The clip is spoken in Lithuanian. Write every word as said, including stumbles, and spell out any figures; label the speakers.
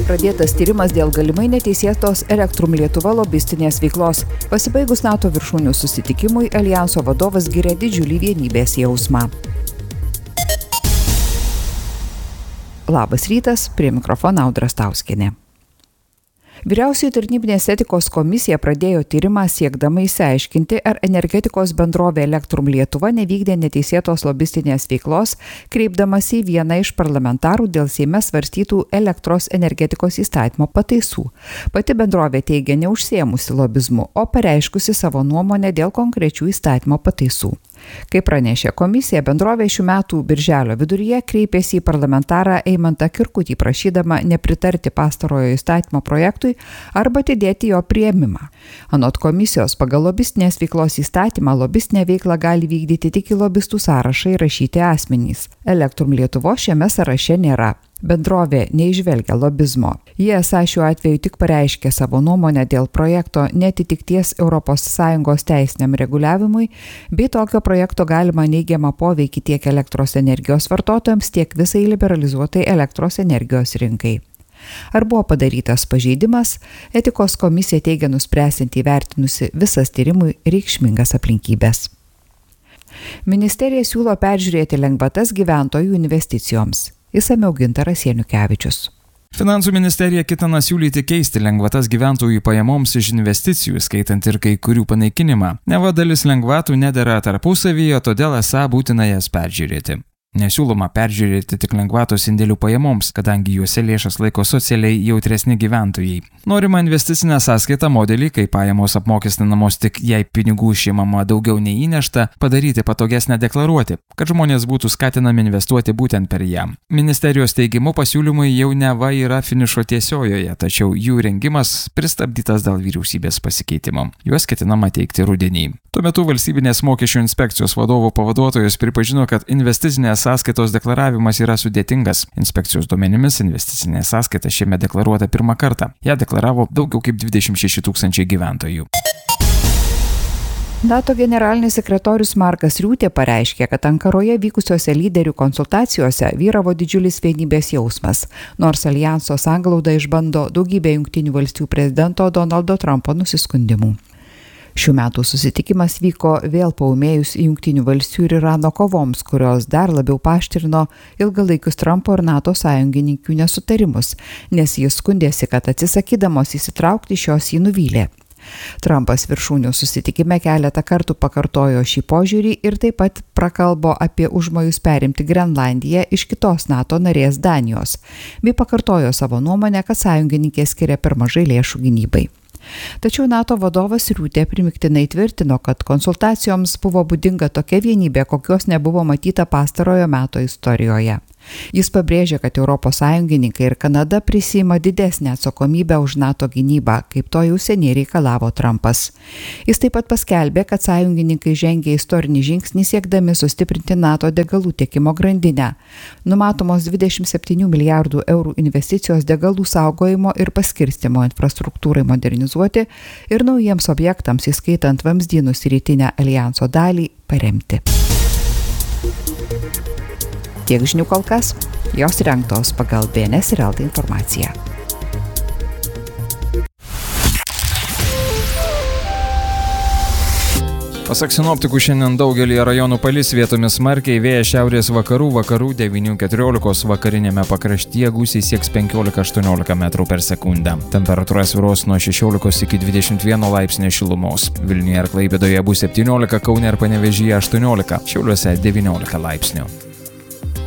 Speaker 1: Pradėtas tyrimas dėl galimai neteisėtos Elektrum Lietuva lobistinės veiklos. Pasibaigus NATO viršūnių susitikimui, Aljanso vadovas giria didžiulį vienybės jausmą. Labas rytas, prie mikrofono Audra Stauskienė. Vyriausioji tarnybinės etikos komisija pradėjo tyrimą siekdama išsiaiškinti, ar energetikos bendrovė Elektrum Lietuva nevykdė neteisėtos lobistinės veiklos, kreipdamas į vieną iš parlamentarų dėl Seime svarstytų elektros energetikos įstatymo pataisų. Pati bendrovė teigia neužsiėmusi lobizmu, o pareiškusi savo nuomonę dėl konkrečių įstatymo pataisų. Kaip pranešė komisija, bendrovė šių metų birželio viduryje kreipėsi į parlamentarą Eimantą Kirkutį prašydama nepritarti pastarojo įstatymo projektui arba atidėti jo priėmimą. Anot komisijos, pagal lobistinės veiklos įstatymą lobistinę veiklą gali vykdyti tik į lobistų sąrašą įrašyti asmenys. Elektrum Lietuvos šiame sąraše nėra. Bendrovė neižvelgia lobizmo. Jie esą šiuo atveju tik pareiškė savo nuomonę dėl projekto netitikties Europos Sąjungos teisiniam reguliavimui, bei tokio projekto galima neigiamą poveikį tiek elektros energijos vartotojams, tiek visai liberalizuotai elektros energijos rinkai. Ar buvo padarytas pažeidimas, etikos komisija teigia nuspręsianti įvertinusi visas tyrimui reikšmingas aplinkybės. Ministerija siūlo peržiūrėti lengvatas gyventojų investicijoms. Išsamiau Gintaras Janukevičius.
Speaker 2: Finansų ministerija ketina siūlyti keisti lengvatas gyventojų pajamoms iš investicijų, skaitant ir kai kurių panaikinimą. Neva dalis lengvatų nedera tarpusavyje, todėl esą būtina jas peržiūrėti. Nesiūloma peržiūrėti tik lengvatos indėlių pajamoms, kadangi juose lėšas laiko socialiai jautresni gyventojai. Norima investicinę sąskaitą modelį, kai pajamos apmokestinamos tik jei pinigų išimama daugiau nei įnešta, padaryti patogesnę deklaruoti, kad žmonės būtų skatinami investuoti būtent per ją. Ministerijos teigimu pasiūlymai jau neva yra finišo tiesiojoje, tačiau jų rengimas pristabdytas dėl vyriausybės pasikeitimo. Juos ketinama teikti rudenį. Tuo metu valstybinės mokesčių inspekcijos vadovo pavaduotojas pripažino, kad investicinės sąskaitos deklaravimas yra sudėtingas. Inspekcijos duomenimis investicinė sąskaita šiame deklaruota pirmą kartą. Ją deklaravo daugiau kaip dvidešimt šeši tūkstančiai gyventojų.
Speaker 1: NATO generalinis sekretorius Markas Riutė pareiškė, kad Ankaroje vykusiose lyderių konsultacijose vyravo didžiulis vienybės jausmas, nors aljanso sanglaudą išbando daugybė Jungtinių valstijų prezidento Donaldo Trumpo nusiskundimų. Šių metų susitikimas vyko vėl paūmėjus Jungtinių valstijų ir Irano kovoms, kurios dar labiau paaštrino ilgalaikius Trumpo ir NATO sąjungininkių nesutarimus, nes jis skundėsi, kad atsisakydamos įsitraukti šios jį nuvylė. Trumpas viršūnių susitikime keletą kartų pakartojo šį požiūrį ir taip pat prakalbo apie užmojus perimti Grenlandiją iš kitos NATO narės Danijos, bei pakartojo savo nuomonę, kad sąjungininkė skiria per mažai lėšų gynybai. Tačiau NATO vadovas Riutė primiktinai tvirtino, kad konsultacijoms buvo būdinga tokia vienybė, kokios nebuvo matyta pastarojo meto istorijoje. Jis pabrėžė, kad Europos sąjungininkai ir Kanada prisiima didesnę atsakomybę už NATO gynybą, kaip to jau seniai reikalavo Trumpas. Jis taip pat paskelbė, kad sąjungininkai žengė istorinį žingsnį siekdami sustiprinti NATO degalų tiekimo grandinę. Numatomos dvidešimt septynių milijardų eurų investicijos degalų saugojimo ir paskirstymo infrastruktūrai modernizuoti ir naujiems objektams, įskaitant vamzdynus į rytinę aljanso dalį, paremti. Tiek žinių kol kas, jos rengtos pagal B N S ir L T informaciją.
Speaker 2: Pasak sinoptikų, šiandien daugelį rajonų palis, vietomis smarkiai, vėjas šiaurės vakarų, vakarų devynių keturiolikos, vakarinėme pakraštyje gūsiai sieks penkiolika aštuoniolika metrų per sekundę. Temperatūra svyruos nuo šešiolikos iki dvidešimt vieno laipsnio šilumos. Vilniuje ir Klaipėdoje bus septyniolika, Kaune ir Panevėžyje aštuoniolika, Šiauliuose devyniolika laipsnių.